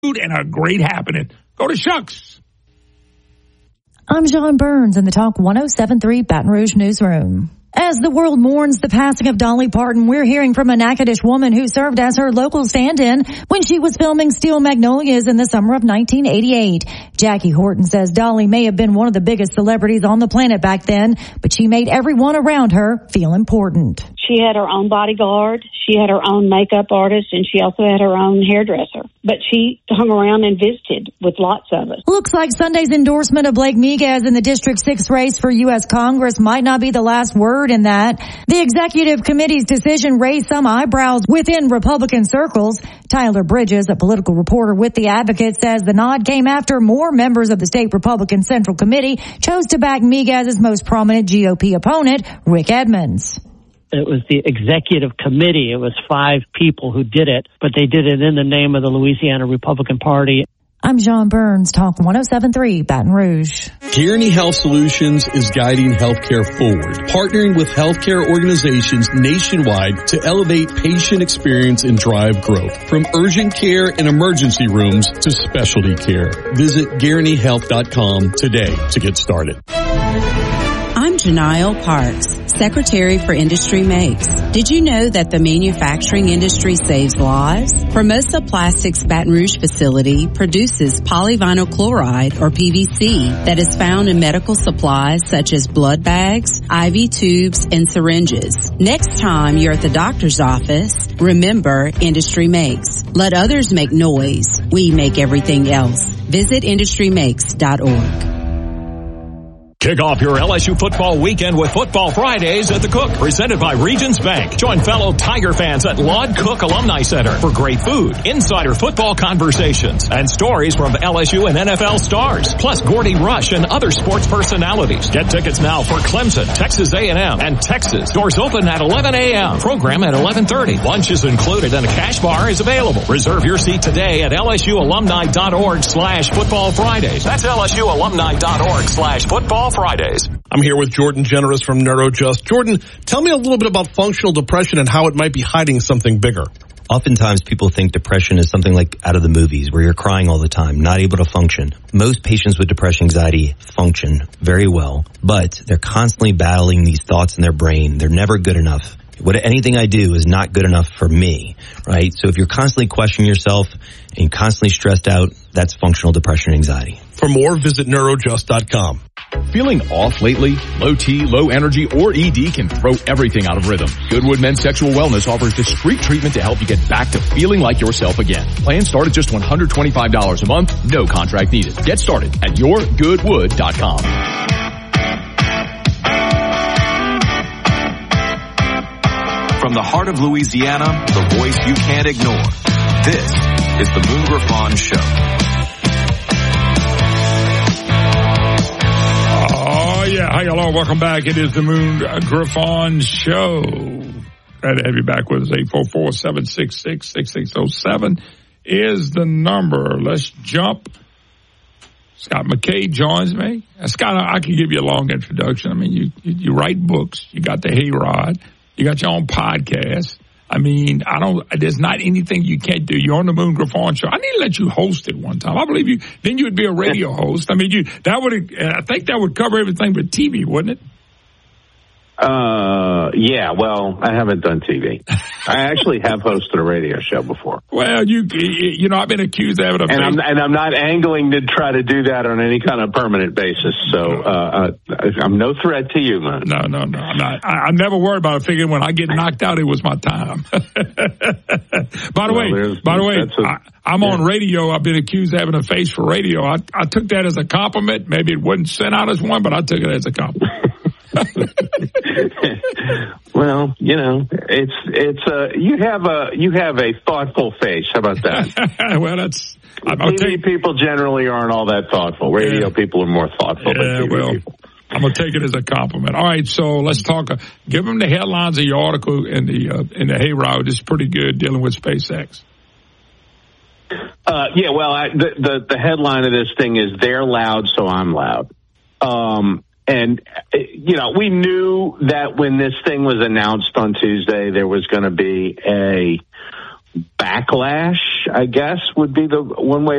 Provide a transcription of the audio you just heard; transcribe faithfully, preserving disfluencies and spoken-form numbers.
and a great happening. Go to Shucks. I'm John Burns in the Talk one oh seven point three Baton Rouge Newsroom. As the world mourns the passing of Dolly Parton, we're hearing from a Natchitoches woman who served as her local stand-in when she was filming Steel Magnolias in the summer of nineteen eighty-eight. Jackie Horton says Dolly may have been one of the biggest celebrities on the planet back then, but she made everyone around her feel important. She had her own bodyguard, she had her own makeup artist, and she also had her own hairdresser. But she hung around and visited with lots of us. Looks like Sunday's endorsement of Blake Miguez in the District six race for U S Congress might not be the last word in that. The executive committee's decision raised some eyebrows within Republican circles. Tyler Bridges, a political reporter with The Advocate, says the nod came after more members of the state Republican Central Committee chose to back Miguez's most prominent G O P opponent, Rick Edmonds. It was the executive committee. It was five people who did it, but they did it in the name of the Louisiana Republican Party. I'm John Burns, Talk one oh seven point three Baton Rouge. Guaranty Health Solutions is guiding healthcare forward, partnering with healthcare organizations nationwide to elevate patient experience and drive growth. From urgent care and emergency rooms to specialty care. Visit guaranty health dot com today to get started. I'm Janelle Parks, Secretary for Industry Makes. Did you know that the manufacturing industry saves lives? Formosa Plastics Baton Rouge facility produces polyvinyl chloride, or P V C, that is found in medical supplies such as blood bags, I V tubes, and syringes. Next time you're at the doctor's office, remember Industry Makes. Let others make noise. We make everything else. Visit industry makes dot org. Kick off your L S U football weekend with Football Fridays at the Cook, presented by Regions Bank. Join fellow Tiger fans at Lod Cook Alumni Center for great food, insider football conversations, and stories from L S U and N F L stars, plus Gordy Rush and other sports personalities. Get tickets now for Clemson, Texas A and M, and Texas. Doors open at eleven a.m. Program at eleven thirty. Lunch is included and a cash bar is available. Reserve your seat today at lsualumni.org slash football Fridays. That's lsualumni.org slash football Fridays. I'm here with Jordan Generous from NeuroJust. Jordan, tell me a little bit about functional depression and how it might be hiding something bigger. Oftentimes people think depression is something like out of the movies where you're crying all the time, not able to function. Most patients with depression anxiety function very well, but they're constantly battling these thoughts in their brain. They're never good enough. What anything I do is not good enough for me, right? So if you're constantly questioning yourself and constantly stressed out, that's functional depression anxiety. For more, visit neurojust dot com. Feeling off lately? Low T, low energy, or E D can throw everything out of rhythm. Goodwood Men's Sexual Wellness offers discreet treatment to help you get back to feeling like yourself again. Plans start at just one hundred twenty-five dollars a month, no contract needed. Get started at your goodwood dot com. From the heart of Louisiana, the voice you can't ignore. This is the Moon Griffon Show. Oh, yeah. Hi, hello. Welcome back. It is the Moon Griffon Show. Glad to have you back with us. eight four four, seven six six, six six zero seven is the number. Let's jump. Scott McKay joins me. Uh, Scott, I, I can give you a long introduction. I mean, you, you, you write books. You got the Hayrod. You got your own podcast. I mean, I don't, there's not anything you can't do. You're on the Moon Griffon Show. I need to let you host it one time. I believe you, then you would be a radio host. I mean, you, that would, I think that would cover everything but T V, wouldn't it? Uh, yeah, well, I haven't done T V. I actually have hosted a radio show before. Well, you, you know, I've been accused of having a and I'm, and I'm not angling to try to do that on any kind of permanent basis. So, uh, uh I'm no threat to you, man. No, no, no, I'm not. I, I never worry about it. Figuring when I get knocked out, it was my time. by the well, way, by the way, a, I, I'm yeah. on radio. I've been accused of having a face for radio. I, I took that as a compliment. Maybe it wasn't sent out as one, but I took it as a compliment. Well, you know, it's it's uh you have a you have a thoughtful face. How about that? Well, that's T V take, people generally aren't all that thoughtful. Radio yeah. people are more thoughtful yeah, than T V well, people. I'm gonna take it as a compliment. All right, so let's talk. Uh, give them the headlines of your article in the uh, in the Hayrod. It's pretty good dealing with SpaceX. Uh, yeah, well, I, the, the the headline of this thing is "They're loud, so I'm loud." Um. And, you know, we knew that when this thing was announced on Tuesday, there was going to be a backlash, I guess, would be the one way